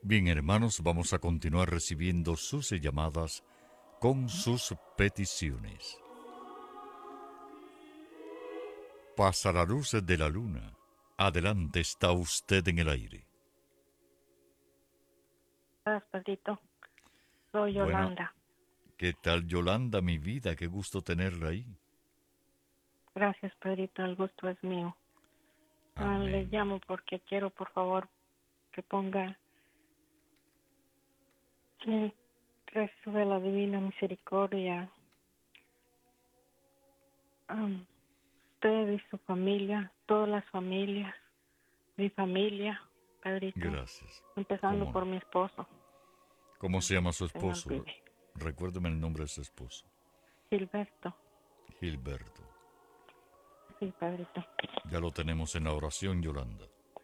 Bien, hermanos, vamos a continuar recibiendo sus llamadas con sus peticiones. Pasa la luz de la luna. Adelante, está usted en el aire. Gracias, Pedrito. Soy Bueno, Yolanda. ¿qué tal, Yolanda, mi vida? Qué gusto tenerla ahí. Gracias, Pedrito. El gusto es mío. Le Amén. llamo porque quiero, por favor, que ponga Cristo de la Divina Misericordia a usted y su familia, todas las familias, mi familia, Pedrito, Gracias. empezando ¿Cómo por no? mi esposo. ¿Cómo se llama su Se me esposo? olvide. Recuérdeme el nombre de su esposo. Gilberto. Gilberto. Sí, Pedrito. Ya lo tenemos en la oración, Yolanda.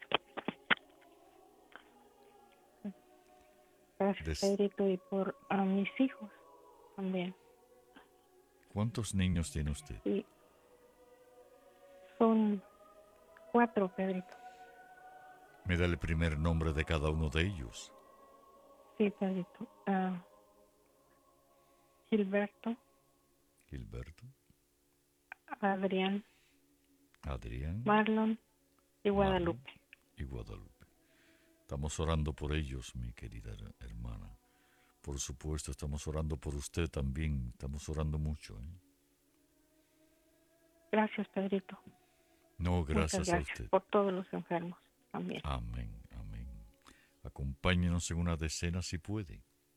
Gracias, Des- Pedrito, y por a mis hijos también. ¿Cuántos niños tiene usted? Sí, son 4, Pedrito. Me da el primer nombre de cada uno de ellos. Sí, Pedrito. Gilberto, Gilberto, Adrián, Adrián, Marlon y Marlon Guadalupe. y Guadalupe. Estamos orando por ellos, mi querida hermana. Por supuesto, estamos orando por usted también. Estamos orando mucho, ¿eh? Gracias, Pedrito. No, Muchas gracias a gracias usted. por todos los enfermos también. Amén, amén. Acompáñenos en una decena si puede.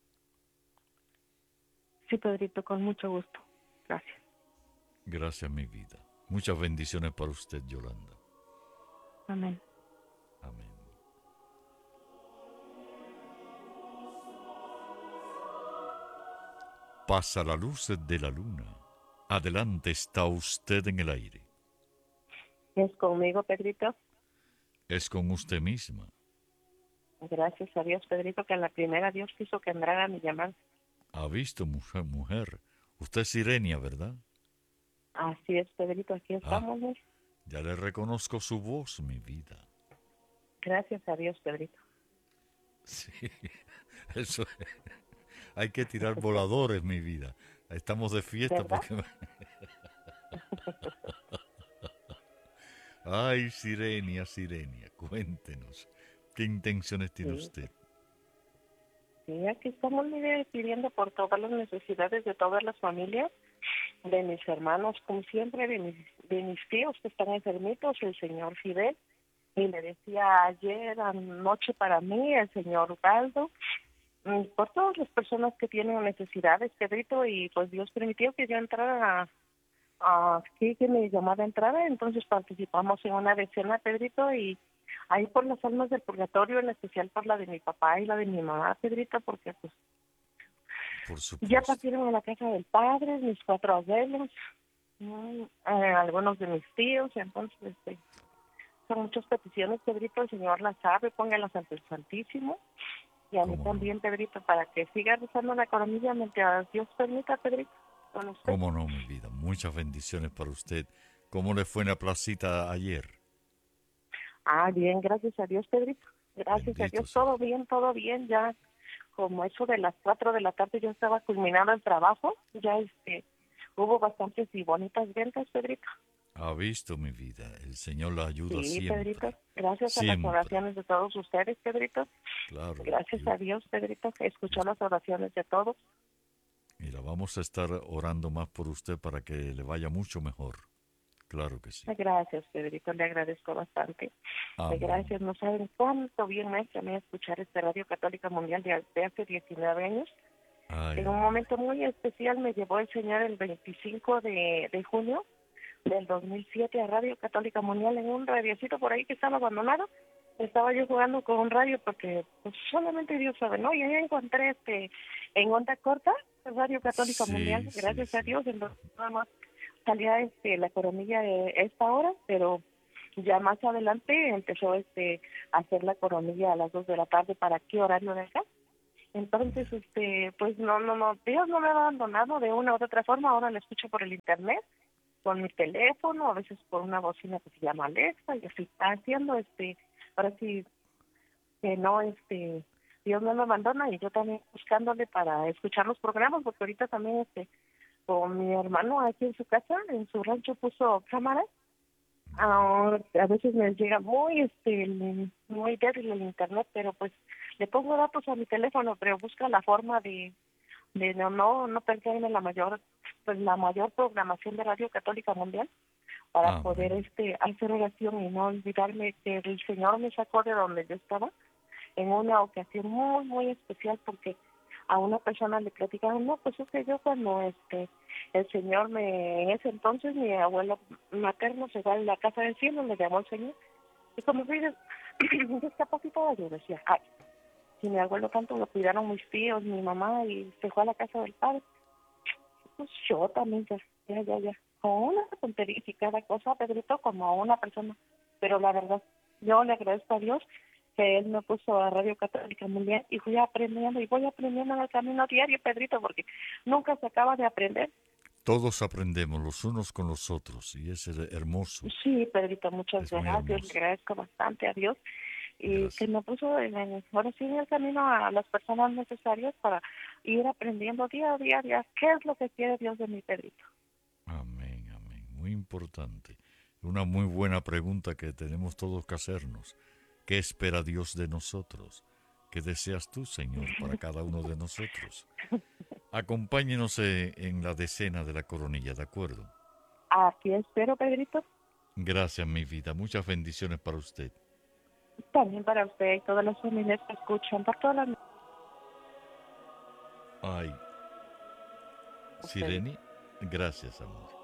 Sí, Pedrito, con mucho gusto. Gracias. Gracias, mi vida. Muchas bendiciones para usted, Yolanda. Amén. Amén. Pasa la luz de la luna. Adelante, está usted en el aire. ¿Es conmigo, Pedrito? Es con usted misma. Gracias a Dios, Pedrito, que a la primera Dios quiso que entrara mi llamada. Ha visto, mujer. Usted es Sirenia, ¿verdad? Así es, Pedrito, aquí Ah, estamos, ¿no? ya le reconozco su voz, mi vida. Gracias a Dios, Pedrito. Sí, eso es. Hay que tirar voladores, mi vida. Estamos de fiesta ¿Verdad? porque... Ay, Sirenia, Sirenia, cuéntenos. ¿Qué intenciones tiene Sí, usted? sí, aquí estamos, mire, pidiendo por todas las necesidades de todas las familias, de mis hermanos, como siempre, de mis tíos que están enfermitos, el señor Fidel, y le decía ayer, anoche para mí, el señor Ubaldo, por todas las personas que tienen necesidades, Pedrito, y pues Dios permitió que yo entrara aquí, que mi llamada entrara, entonces participamos en una decena, Pedrito, y ahí por las almas del purgatorio, en especial por la de mi papá y la de mi mamá, Pedrito, porque pues Por ya supuesto. partieron a la casa del padre, mis 4 abuelos, algunos de mis tíos, entonces son muchas peticiones, Pedrito, el Señor las sabe, póngalas ante el Santísimo, y a mí ¿Cómo no? también, Pedrito, para que siga rezando la coronilla mientras Dios permita, Pedrito, con usted. ¿Cómo no, mi vida? Muchas bendiciones para usted. ¿Cómo le fue en la placita ayer? Bien, gracias a Dios, Pedrito. Gracias a Bendito Dios, sea. todo bien, ya como eso de las 4 de la tarde yo estaba culminando el trabajo, ya hubo bastantes y bonitas ventas, Pedrito. Ha visto, mi vida. El Señor la ayuda Sí, Pedrito, siempre. gracias a las Siempre. oraciones de todos ustedes, Pedrito. Claro. Gracias a Dios, Pedrito, que escuchó las oraciones de todos. Mira, vamos a estar orando más por usted para que le vaya mucho mejor. Claro que sí. Gracias, Pedrito, le agradezco bastante. Amén. Gracias, no saben cuánto bien me hace a mí escuchar este Radio Católica Mundial de hace 19 años. Ay, En un amén. momento muy especial me llevó el Señor el 25 de junio del 2007 a Radio Católica Mundial en un radiocito por ahí que estaba abandonado. Estaba yo jugando con un radio porque pues, solamente Dios sabe, ¿no? Y ahí encontré en onda corta Radio Católica Mundial, Sí, sí, gracias a sí. Dios, entonces nada más salía la coronilla de esta hora, pero ya más adelante empezó a hacer la coronilla a las 2 de la tarde. ¿Para qué horario de acá? Entonces, Ya. pues no, Dios no me ha abandonado de una u otra forma. Ahora lo escucho por el internet, con mi teléfono, a veces por una bocina que se llama Alexa, y así está haciendo, ahora sí que no, Dios no me abandona y yo también buscándole para escuchar los programas, porque ahorita también con mi hermano aquí en su casa, en su rancho puso cámaras. A veces me llega muy débil el internet, pero pues le pongo datos a mi teléfono, pero busca la forma de no perderme la mayor programación de Radio Católica Mundial para poder Amén. hacer oración y no olvidarme que el Señor me sacó de donde yo estaba en una ocasión muy muy especial, porque a una persona le platicaron, no, pues es que yo cuando el Señor en ese entonces mi abuelo materno se va a la casa del cielo, le llamó el Señor, y como fui discapacitada, yo decía, ay, si mi abuelo tanto lo cuidaron mis tíos, mi mamá, y se fue a la casa del Padre, pues yo también ya, con una tontería y cada cosa, Pedrito, como a una persona, pero la verdad, yo le agradezco a Dios que Él me puso a Radio Católica Mundial y fui aprendiendo y voy aprendiendo en el camino diario, Pedrito, porque nunca se acaba de aprender. Todos aprendemos los unos con los otros y es hermoso, Sí, Pedrito, muchas es muy gracias, le hermoso. agradezco bastante a Dios y que Gracias. me puso ahora sí en el camino a las personas necesarias para ir aprendiendo día a día qué es lo que quiere Dios de mi Pedrito. Amén, amén. Muy importante. Una muy buena pregunta que tenemos todos que hacernos. ¿Qué espera Dios de nosotros? ¿Qué deseas tú, Señor, para cada uno de nosotros? Acompáñenos en la decena de la coronilla, ¿de acuerdo? Aquí espero, Pedrito, Gracias, mi vida. Muchas bendiciones para usted. también para usted y todas las familias que escuchan, por todas las... Ay, Pedrito. Sireni, gracias, amor.